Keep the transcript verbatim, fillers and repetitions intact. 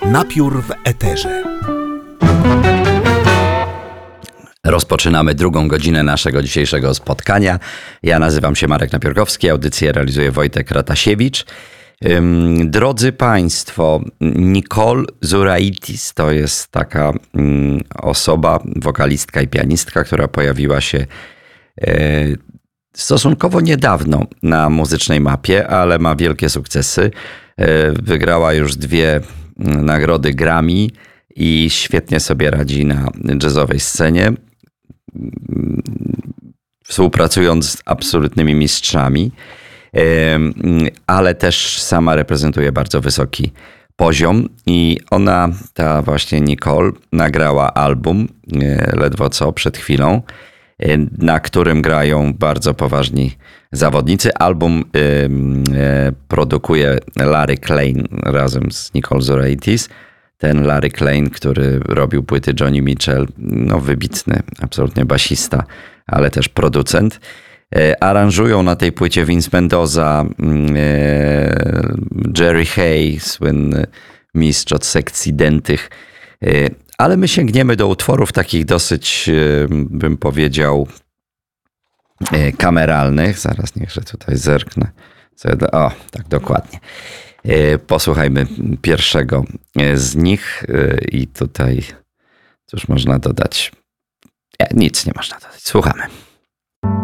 Napiór w eterze. Rozpoczynamy drugą godzinę naszego dzisiejszego spotkania. Ja nazywam się Marek Napiórkowski, audycję realizuje Wojtek Ratasiewicz. Drodzy Państwo, Nicole Zuraitis to jest taka osoba, wokalistka i pianistka, która pojawiła się stosunkowo niedawno na muzycznej mapie, ale ma wielkie sukcesy. Wygrała już dwie nagrody Grammy i świetnie sobie radzi na jazzowej scenie, współpracując z absolutnymi mistrzami, ale też sama reprezentuje bardzo wysoki poziom i ona, ta właśnie Nicole, nagrała album ledwo co przed chwilą, na którym grają bardzo poważni zawodnicy. Album y, y, produkuje Larry Klein razem z Nicole Zuraitis. Ten Larry Klein, który robił płyty Joni Mitchell, no wybitny, absolutnie basista, ale też producent. Y, aranżują na tej płycie Vince Mendoza, y, Jerry Hay, słynny mistrz od sekcji dętych. Y, Ale my sięgniemy do utworów takich dosyć, bym powiedział, kameralnych. Zaraz niechże tutaj zerknę. O, tak dokładnie. Posłuchajmy pierwszego z nich i tutaj cóż można dodać? Nic nie można dodać. Słuchamy.